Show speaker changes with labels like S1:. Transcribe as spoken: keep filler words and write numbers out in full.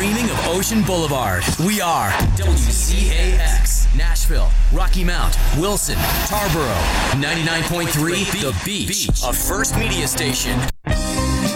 S1: dreaming of Ocean Boulevard. We are W C A X, Nashville, Rocky Mount, Wilson, Tarboro, ninety-nine point three, The Beach, a First Media station.